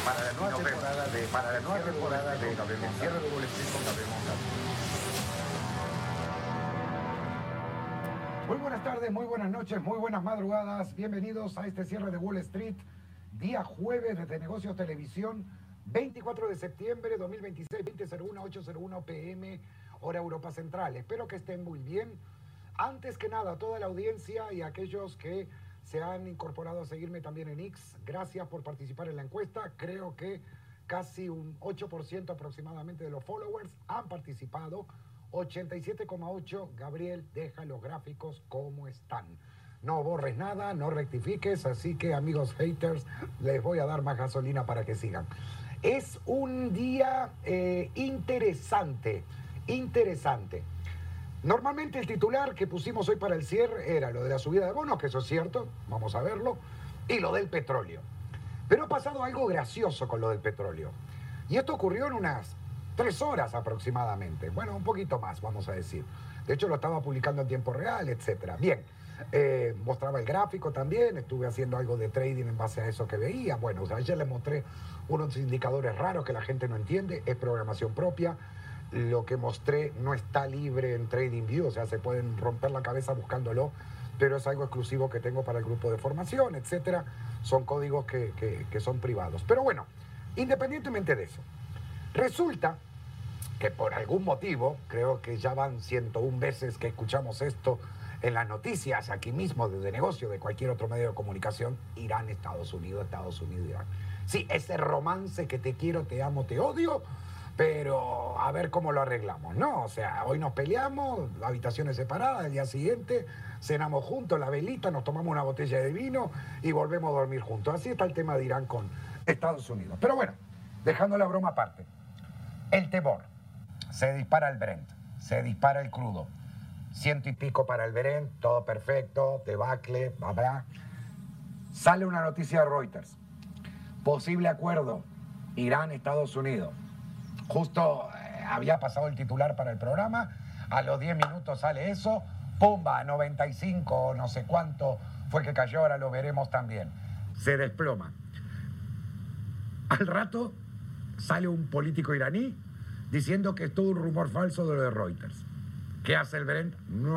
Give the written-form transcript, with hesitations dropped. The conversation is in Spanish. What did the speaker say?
para la nueva temporada de Cierre de Wall Street con Gabriel Montalvo. Muy buenas tardes, muy buenas noches, muy buenas madrugadas. Bienvenidos a este cierre de Wall Street, día jueves desde Negocios Televisión, 24 de septiembre 2026, 20:01, 8:01 p.m., hora Europa Central. Espero que estén muy bien. Antes que nada, toda la audiencia y aquellos que se han incorporado a seguirme también en X, gracias por participar en la encuesta. Creo que casi un 8% aproximadamente de los followers han participado. 87,8. Gabriel, deja los gráficos como están. No borres nada, no rectifiques, así que amigos haters, les voy a dar más gasolina para que sigan. Es un día interesante. Normalmente el titular que pusimos hoy para el cierre era lo de la subida de bonos, que eso es cierto, vamos a verlo, y lo del petróleo. Pero ha pasado algo gracioso con lo del petróleo. Y esto ocurrió en unas 3 horas aproximadamente. Bueno, un poquito más, vamos a decir. De hecho, lo estaba publicando en tiempo real, etcétera. Bien, mostraba el gráfico también, estuve haciendo algo de trading en base a eso que veía. Bueno, o sea, ayer les mostré unos indicadores raros que la gente no entiende, es programación propia. Lo que mostré no está libre en TradingView, o sea, se pueden romper la cabeza buscándolo, pero es algo exclusivo que tengo para el grupo de formación, etcétera. Son códigos que son privados. Pero bueno, independientemente de eso, resulta que por algún motivo, creo que ya van 101 veces que escuchamos esto en las noticias, aquí mismo, desde negocio, de cualquier otro medio de comunicación, Irán, Estados Unidos, Irán. Sí, ese romance que te quiero, te amo, te odio, pero a ver cómo lo arreglamos, ¿no? O sea, hoy nos peleamos, habitaciones separadas, el día siguiente cenamos juntos, la velita, nos tomamos una botella de vino y volvemos a dormir juntos. Así está el tema de Irán con Estados Unidos. Pero bueno, dejando la broma aparte, el temor. Se dispara el Brent, se dispara el crudo. 100 y pico para el Brent, todo perfecto, debacle, bla, bla. Sale una noticia de Reuters. Posible acuerdo, Irán, Estados Unidos. Justo había pasado el titular para el programa, a los 10 minutos sale eso, pumba, 95, no sé cuánto fue que cayó, ahora lo veremos también. Se desploma. Al rato sale un político iraní diciendo que es todo un rumor falso de lo de Reuters. ¿Qué hace el Brent?